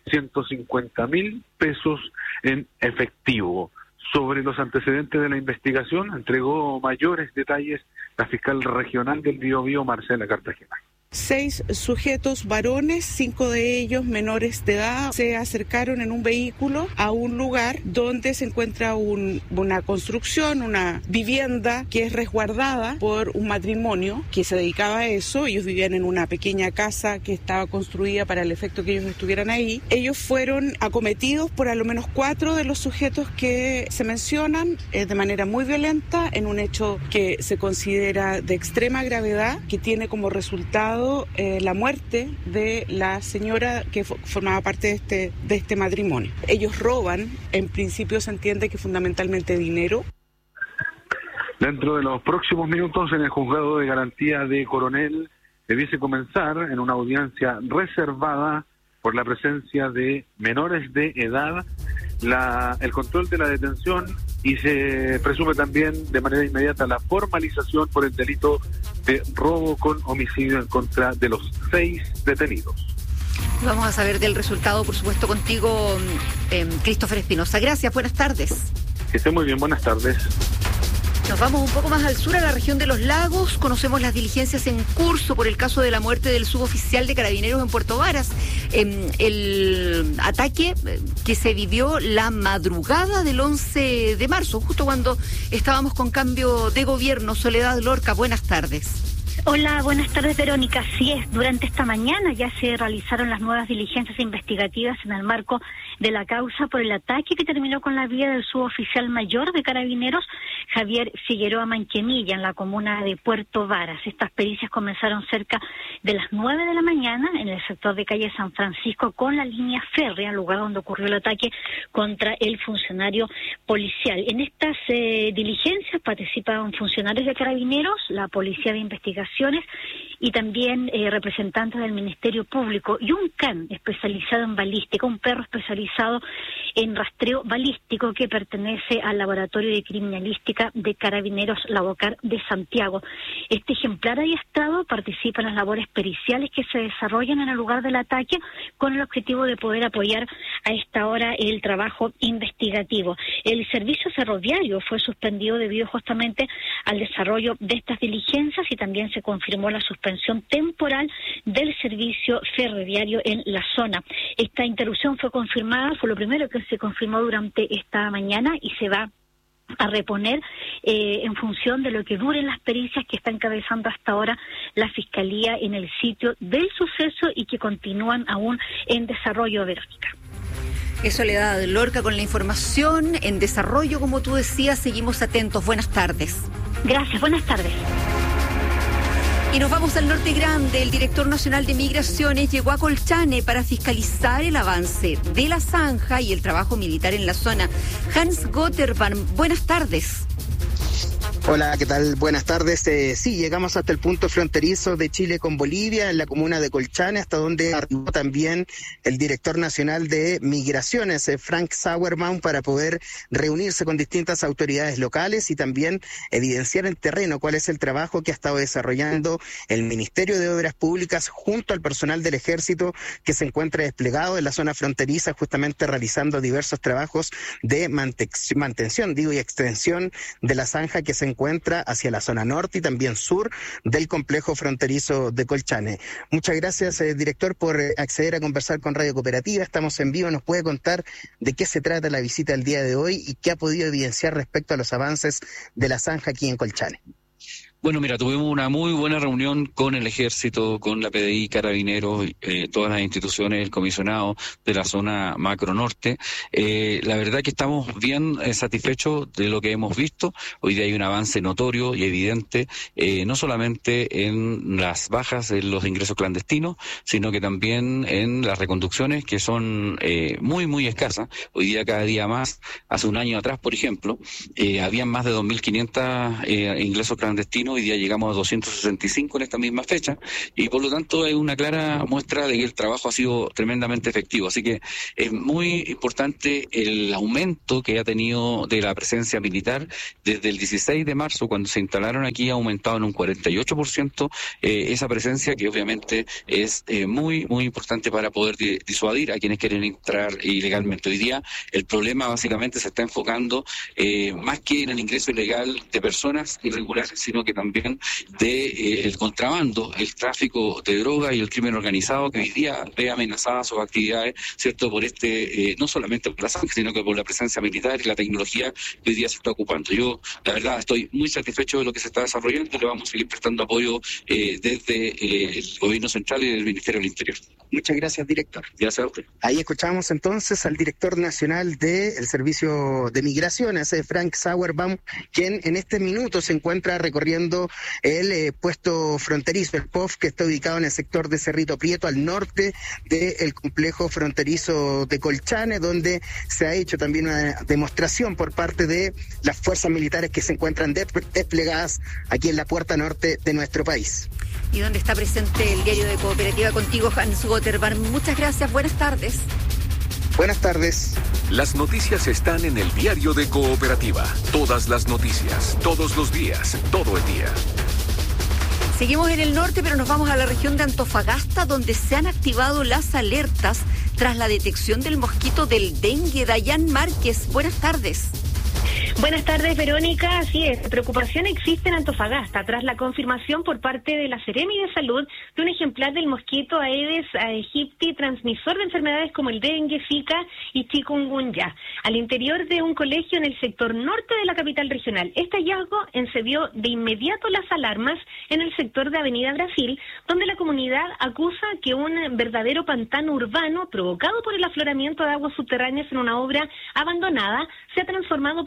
S11: 150.000 pesos en efectivo. Sobre los antecedentes de la investigación, entregó mayores detalles la fiscal regional del Biobío, Marcela Cartagena.
S2: 6 sujetos varones, 5 de ellos menores de edad, se acercaron en un vehículo a un lugar donde se encuentra una construcción, una vivienda que es resguardada por un matrimonio que se dedicaba a eso. Ellos vivían en una pequeña casa que estaba construida para el efecto que ellos estuvieran ahí. Ellos fueron acometidos por al menos 4 de los sujetos que se mencionan de manera muy violenta en un hecho que se considera de extrema gravedad, que tiene como resultado la muerte de la señora que formaba parte de este matrimonio. Ellos roban, en principio se entiende que fundamentalmente dinero.
S11: Dentro de los próximos minutos en el juzgado de garantía de Coronel debiese comenzar en una audiencia reservada por la presencia de menores de edad el control de la detención y se presume también de manera inmediata la formalización por el delito de robo con homicidio en contra de los 6 detenidos.
S19: Vamos a saber del resultado, por supuesto, contigo, Christopher Espinosa. Gracias, buenas tardes.
S11: Que esté muy bien, buenas tardes.
S19: Nos vamos un poco más al sur, a la región de Los Lagos. Conocemos las diligencias en curso por el caso de la muerte del suboficial de Carabineros en Puerto Varas. El ataque que se vivió la madrugada del 11 de marzo, justo cuando estábamos con cambio de gobierno. Soledad Lorca, buenas tardes.
S3: Hola, buenas tardes, Verónica. Así es, durante esta mañana ya se realizaron las nuevas diligencias investigativas en el marco de la causa por el ataque que terminó con la vida del suboficial mayor de Carabineros, Javier Figueroa Manquemilla, en la comuna de Puerto Varas. Estas pericias comenzaron cerca de las 9 de la mañana en el sector de calle San Francisco con la línea férrea, lugar donde ocurrió el ataque contra el funcionario policial. En estas diligencias participaban funcionarios de Carabineros, la Policía de Investigaciones y también representantes del Ministerio Público y un can especializado en balística, un perro especializado en rastreo balístico que pertenece al Laboratorio de Criminalística de Carabineros La Bocar de Santiago. Este ejemplar adiestrado participa en las labores periciales que se desarrollan en el lugar del ataque con el objetivo de poder apoyar a esta hora el trabajo investigativo. El servicio ferroviario fue suspendido debido justamente al desarrollo de estas diligencias y también se confirmó la suspensión temporal del servicio ferroviario en la zona. Esta interrupción fue confirmada, fue lo primero que se confirmó durante esta mañana y se va a reponer en función de lo que duren las pericias que está encabezando hasta ahora la Fiscalía en el sitio del suceso y que continúan aún en desarrollo, Verónica.
S19: Soledad Lorca con la información en desarrollo, como tú decías, seguimos atentos. Buenas tardes.
S3: Gracias, buenas tardes.
S19: Y nos vamos al Norte Grande. El director nacional de Migraciones llegó a Colchane para fiscalizar el avance de la zanja y el trabajo militar en la zona. Hans Gotterban, buenas tardes.
S4: Hola, ¿qué tal? Buenas tardes. Sí, llegamos hasta el punto fronterizo de Chile con Bolivia, en la comuna de Colchane, hasta donde arribó también el director nacional de Migraciones, Frank Sauerbaum, para poder reunirse con distintas autoridades locales y también evidenciar en terreno cuál es el trabajo que ha estado desarrollando el Ministerio de Obras Públicas junto al personal del Ejército que se encuentra desplegado en la zona fronteriza, justamente realizando diversos trabajos de mantención, y extensión de la zanja que se encuentra hacia la zona norte y también sur del complejo fronterizo de Colchane. Muchas gracias, director, por acceder a conversar con Radio Cooperativa. Estamos en vivo. ¿Nos puede contar de qué se trata la visita del día de hoy y qué ha podido evidenciar respecto a los avances de la zanja aquí en Colchane?
S7: Bueno, mira, tuvimos una muy buena reunión con el Ejército, con la PDI, Carabineros, todas las instituciones, el comisionado de la zona macro norte. La verdad que estamos bien satisfechos de lo que hemos visto. Hoy día hay un avance notorio y evidente, no solamente en las bajas en los ingresos clandestinos, sino que también en las reconducciones, que son muy, muy escasas. Hoy día cada día más. Hace un año atrás, por ejemplo, habían más de 2.500 ingresos clandestinos. Hoy día llegamos a 265 en esta misma fecha y por lo tanto es una clara muestra de que el trabajo ha sido tremendamente efectivo. Así que es muy importante el aumento que ha tenido de la presencia militar desde el 16 de marzo, cuando se instalaron aquí, ha aumentado en un 48% esa presencia, que obviamente es muy, muy importante para poder disuadir a quienes quieren entrar ilegalmente. Hoy día el problema básicamente se está enfocando más que en el ingreso ilegal de personas irregulares, sino que también de el contrabando, el tráfico de droga y el crimen organizado, que hoy día ve amenazadas sus actividades, ¿cierto? Por no solamente por la sangre, sino que por la presencia militar y la tecnología que hoy día se está ocupando. Yo, la verdad, estoy muy satisfecho de lo que se está desarrollando y le vamos a seguir prestando apoyo desde el Gobierno Central y del Ministerio del Interior.
S4: Muchas gracias, director.
S7: Gracias a usted.
S4: Ahí escuchamos entonces al director nacional del Servicio de Migraciones, Frank Sauerbaum, quien en este minuto se encuentra recorriendo el puesto fronterizo, el POF, que está ubicado en el sector de Cerrito Prieto, al norte del complejo fronterizo de Colchane, donde se ha hecho también una demostración por parte de las fuerzas militares que se encuentran desplegadas aquí en la puerta norte de nuestro país.
S19: Y donde está presente el diario de Cooperativa contigo, Hans Gotterban. Muchas gracias, buenas tardes.
S4: Buenas tardes.
S20: Las noticias están en el diario de Cooperativa. Todas las noticias, todos los días, todo el día.
S19: Seguimos en el norte, pero nos vamos a la región de Antofagasta, donde se han activado las alertas tras la detección del mosquito del dengue. Dayan Márquez, buenas tardes.
S8: Buenas tardes, Verónica. Así es, preocupación existe en Antofagasta tras la confirmación por parte de la Seremi de Salud de un ejemplar del mosquito Aedes aegypti, transmisor de enfermedades como el dengue, zika y chikungunya, al interior de un colegio en el sector norte de la capital regional. Este hallazgo encendió de inmediato las alarmas en el sector de Avenida Brasil, donde la comunidad acusa que un verdadero pantano urbano provocado por el afloramiento de aguas subterráneas en una obra abandonada se ha transformado por años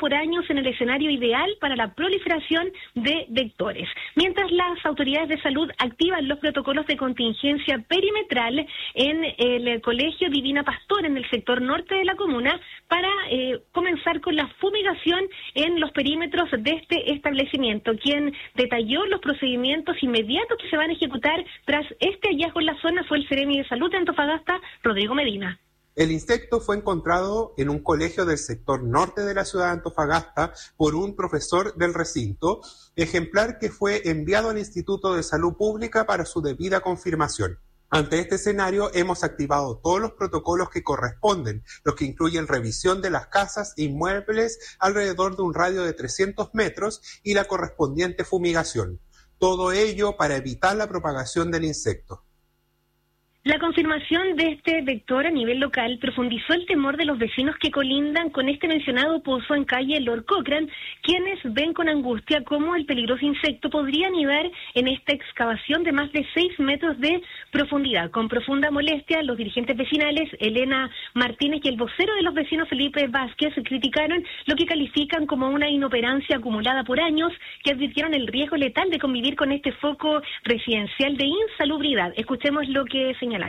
S8: en el escenario ideal para la proliferación de vectores. Mientras las autoridades de salud activan los protocolos de contingencia perimetral en el Colegio Divina Pastora en el sector norte de la comuna para comenzar con la fumigación en los perímetros de este establecimiento. Quien detalló los procedimientos inmediatos que se van a ejecutar tras este hallazgo en la zona fue el Seremi de Salud de Antofagasta, Rodrigo Medina.
S9: El insecto fue encontrado en un colegio del sector norte de la ciudad de Antofagasta por un profesor del recinto, ejemplar que fue enviado al Instituto de Salud Pública para su debida confirmación. Ante este escenario hemos activado todos los protocolos que corresponden, los que incluyen revisión de las casas e inmuebles alrededor de un radio de 300 metros y la correspondiente fumigación. Todo ello para evitar la propagación del insecto.
S8: La confirmación de este vector a nivel local profundizó el temor de los vecinos que colindan con este mencionado pozo en calle Lord Cochrane, quienes ven con angustia cómo el peligroso insecto podría anidar en esta excavación de más de 6 metros de profundidad. Con profunda molestia, los dirigentes vecinales, Elena Martínez y el vocero de los vecinos, Felipe Vázquez, criticaron lo que califican como una inoperancia acumulada por años, que advirtieron el riesgo letal de convivir con este foco residencial de insalubridad. Escuchemos lo que señalaron.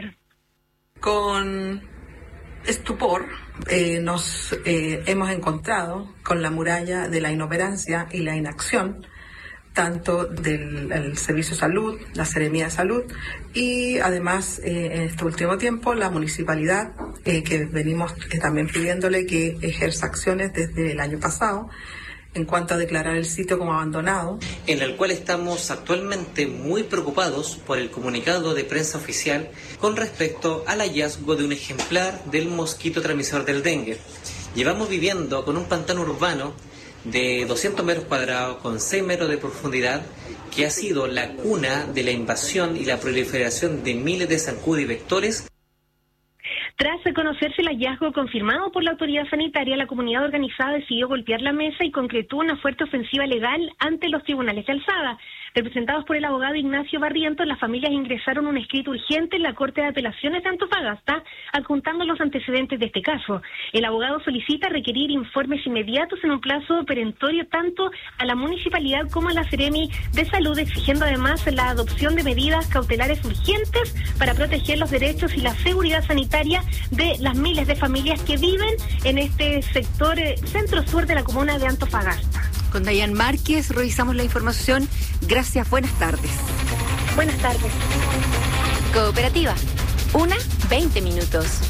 S10: Con estupor nos hemos encontrado con la muralla de la inoperancia y la inacción tanto del Servicio de Salud, la Seremía de Salud y además en este último tiempo la municipalidad que venimos también pidiéndole que ejerza acciones desde el año pasado en cuanto a declarar el sitio como abandonado.
S12: En el cual estamos actualmente muy preocupados por el comunicado de prensa oficial con respecto al hallazgo de un ejemplar del mosquito transmisor del dengue. Llevamos viviendo con un pantano urbano de 200 metros cuadrados con 6 metros de profundidad que ha sido la cuna de la invasión y la proliferación de miles de zancudos y vectores.
S8: Tras conocerse el hallazgo confirmado por la autoridad sanitaria, la comunidad organizada decidió golpear la mesa y concretó una fuerte ofensiva legal ante los tribunales de alzada. Representados por el abogado Ignacio Barrientos, las familias ingresaron un escrito urgente en la Corte de Apelaciones de Antofagasta, adjuntando los antecedentes de este caso. El abogado solicita requerir informes inmediatos en un plazo perentorio tanto a la municipalidad como a la Seremi de Salud, exigiendo además la adopción de medidas cautelares urgentes para proteger los derechos y la seguridad sanitaria de las miles de familias que viven en este sector centro-sur de la comuna de Antofagasta.
S19: Con Dayan Márquez revisamos la información. Gracias, buenas tardes.
S8: Buenas tardes.
S21: Cooperativa, 1:20 minutos.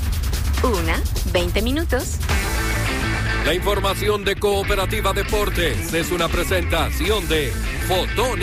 S21: 1:20 minutos.
S13: La información de Cooperativa Deportes es una presentación de Fotón.